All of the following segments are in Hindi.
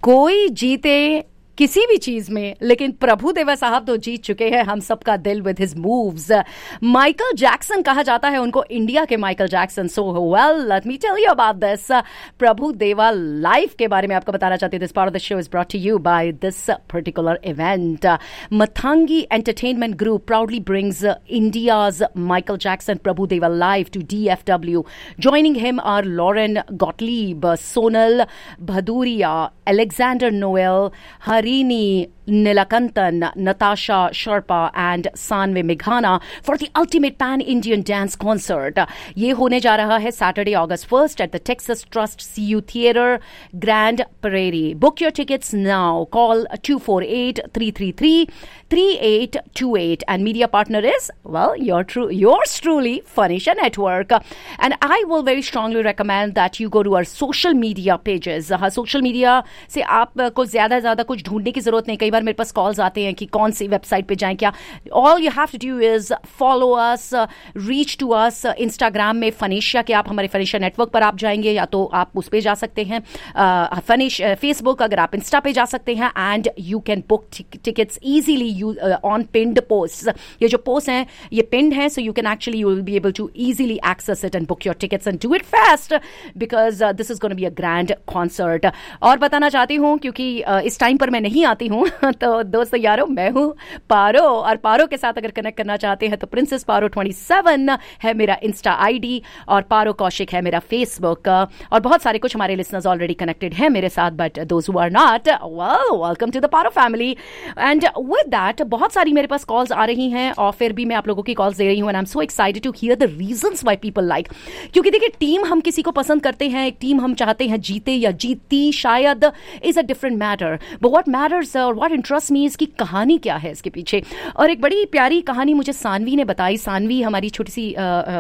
कोई जीते किसी भी चीज में, लेकिन प्रभु देवा साहब तो जीत चुके हैं हम सबका दिल with his moves. Michael Jackson कहा जाता है उनको, इंडिया के Michael Jackson. So well, let me tell you about this. प्रभु देवा लाइव के बारे में आपको बताना चाहती हूँ। This part of the show is brought to you by this particular event. Mathangi Entertainment Group proudly brings India's Michael Jackson Prabhu Deva live to DFW. Joining him are Lauren Gottlieb, Sonal Bhaduria, Alexander Noel, Harini Nilakantan, Natasha Sharpa and Sanve Meghana for the ultimate pan-Indian dance concert. ये होने जा रहा है Saturday, August 1st at the Texas Trust CU Theater, Grand Prairie. Book your tickets now. Call 248-333-3828. And media partner is, well, yours truly, Phanisha Network. And I will very strongly recommend that you go to our social media pages. Social media से आपको ज़्यादा कुछ ढूंढने की ज़रूरत नहीं। कई बार मेरे पास कॉल्स आते हैं कि कौन सी वेबसाइट पे जाएं क्या। All you have to do is follow us, reach to us. Instagram में फनीशा के, आप हमारे फनीशा नेटवर्क पर आप जाएंगे या तो आप उस पे जा सकते हैं। फेसबुक, अगर आप इंस्टा पे जा सकते हैं। And you can book tickets easily on pinned post. ये जो पोस्ट हैं ये पिन्ड हैं, so you can actually you will be able to easily access it and book your tickets and do it fast because this is gonna be a grand concert. और बताना चाहती हूँ क्योंकि इस टाइम पर मैं नहीं आती हूँ तो दोस्तों यारो, मैं हूँ पारो, और पारो के साथ अगर कनेक्ट करना चाहते हैं तो प्रिंसेस पारो 27 है मेरा इंस्टा आईडी और पारो कौशिक है मेरा फेसबुक। और बहुत सारे कुछ हमारे लिसनर्स ऑलरेडी कनेक्टेड हैं मेरे साथ, but those who are not, well, welcome to the Paro family. And with that बहुत सारी मेरे पास कॉल्स आ रही हैं और फिर भी मैं आप लोगों की कॉल्स दे रही हूँ। And I am so excited to here the reasons why people like, क्योंकि देखिए टीम हम किसी को पसंद करते हैं, एक टीम हम चाहते हैं जीते या जीतती शायद is a different matter, but what matters और व्हाट इंटरेस्ट मी इसकी कहानी क्या है इसके पीछे। और एक बड़ी प्यारी कहानी मुझे सानवी ने बताई। सानवी हमारी छोटी सी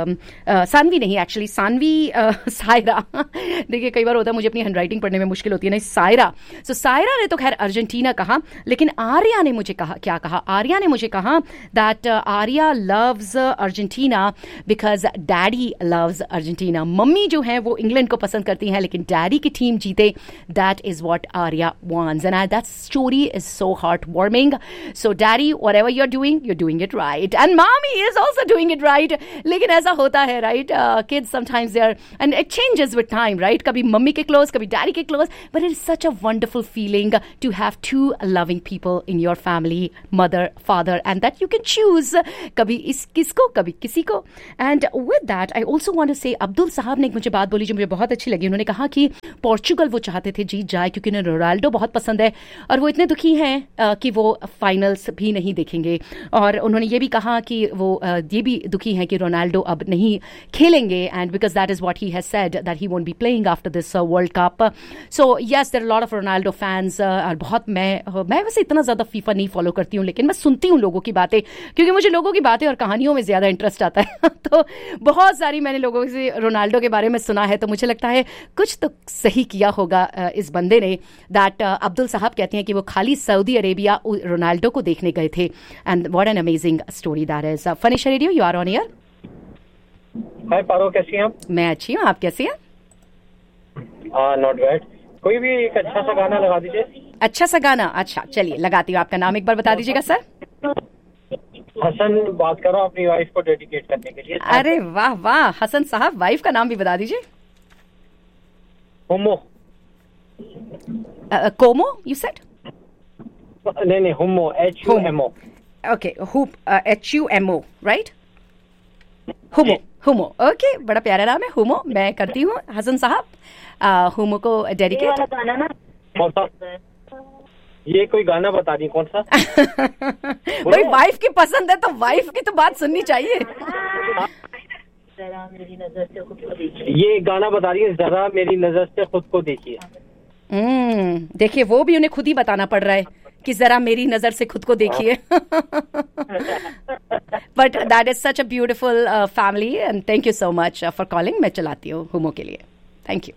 सानवी नहीं, एक्चुअली सानवी सायरा देखिए कई बार होता है मुझे अपनी हैंडराइटिंग पढ़ने में मुश्किल होती है ना, सायरा। सो सायरा ने तो खैर अर्जेंटीना कहा, लेकिन आर्या ने मुझे कहा, क्या कहा आर्या ने मुझे कहा that Arya loves Argentina because daddy loves Argentina. Mummy जो है वो इंग्लैंड को पसंद करती हैं, लेकिन डैडी की टीम जीते, that is what Arya wants. And that story is so heartwarming. So daddy, whatever you're doing it right. And mommy is also doing it right. लेकिन ऐसा होता है, right? Kids sometimes they are, and it changes with time, right? कभी मम्मी के close, कभी daddy के close. But it is such a wonderful feeling to have two loving people in your family, mother, father, and that you can choose. कभी किसको, कभी किसी को. And with that, I also want to say, Abdul साहब ने एक मुझे बात बोली जो मुझे बहुत अच्छी लगी। उन्होंने कहा कि पोर्चुगल वो चाहते थे जीत जाए क्योंकि उन्हें रोनाल्डो बहुत पसंद है और वो इतने दुखी हैं कि वो फाइनल्स भी नहीं देखेंगे। और उन्होंने ये भी कहा कि वो ये भी दुखी हैं कि रोनाल्डो अब नहीं खेलेंगे, and because that is what he has said that he won't be playing after this world cup. So yes, there are lot of Ronaldo fans. और बहुत मैं वैसे इतना ज़्यादा फीफा नहीं फॉलो करती हूँ, लेकिन मैं सुनती हूँ लोगों की बातें, क्योंकि मुझे लोगों की बातें और कहानियों में ज़्यादा इंटरेस्ट आता है। तो बहुत सारी मैंने लोगों से रोनाल्डो के बारे में सुना है, तो मुझे लगता है कुछ तो सही किया होगा इस बंदे ने। दैट अब्दुल साहब कहते हैं कि वो खाली सऊदी अरेबिया रोनाल्डो को देखने गए थे, and what an amazing story that is. फनीशा radio, you are on air. हाय पारो, कैसी हैं आप? मैं अच्छी हूँ, आप कैसे हैं? Not bad. कोई भी एक अच्छा सा गाना लगा दीजिए। अच्छा सा गाना, अच्छा चलिए लगाती हूँ। आपका नाम एक बार बता दीजिएगा सर। हसन बात करो अपनी वाइफ को डेडिकेट करने के लिए। अरे वाह वाह, हसन साहब वाइफ का नाम भी बता दीजिए। होमो। कोमो यू सेड? नहीं, होमो, HUMO। Okay, HUMO, right? हुमो, okay, बड़ा प्यारा नाम है हुमो। मैं करती हूँ हसन साहब हुमो को डेडिकेट। ये कोई गाना बता दी कौन सा? भाई वाइफ की पसंद है तो वाइफ की तो बात सुननी चाहिए। जरा मेरी नजर से खुद को देखिए। ये गाना बता रही है, जरा मेरी नजर से खुद को देखिए। देखिए वो भी उन्हें खुद ही बताना पड़ रहा है कि जरा मेरी नजर से खुद को देखिए। But that is such a beautiful family and thank you so much for calling. मैं चलाती हूँ हुमो के लिए। Thank you.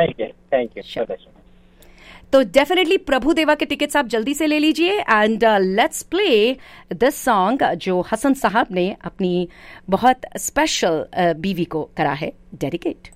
तो डेफिनेटली प्रभु देवा के टिकट्स आप जल्दी से ले लीजिए and let's play this song जो हसन साहब ने अपनी बहुत स्पेशल बीवी को करा है डेडिकेट।